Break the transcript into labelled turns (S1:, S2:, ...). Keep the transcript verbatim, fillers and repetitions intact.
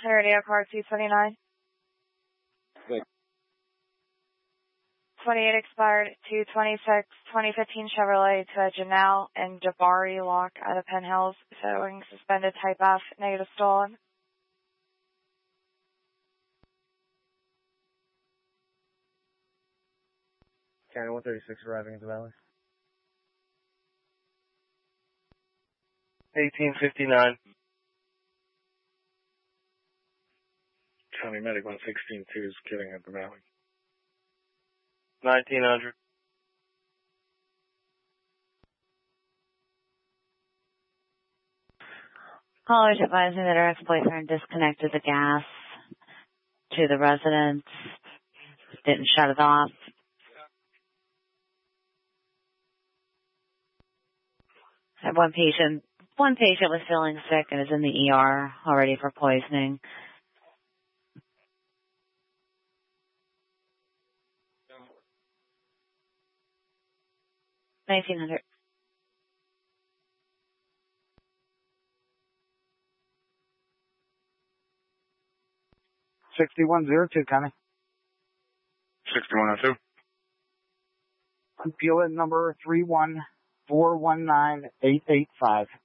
S1: Radio car two twenty-nine.
S2: Thanks.
S1: twenty-eight expired, two twenty-six, twenty fifteen Chevrolet to Janelle and Jabari lock out of Penn Hills, showing suspended type F, negative stolen.
S2: County one thirty-six arriving at the Valley. eighteen fifty-nine. County Medic one sixteen two is killing at the Valley. nineteen hundred.
S3: Callers advising that her ex-boyfriend disconnected the gas to the residence, didn't shut it off. Had one patient, one patient was feeling sick and is in the E R already for poisoning. nineteen hundred.
S4: sixty-one oh two, County.
S2: sixty-one oh two.
S4: Unit number three one four one nine eight eight five.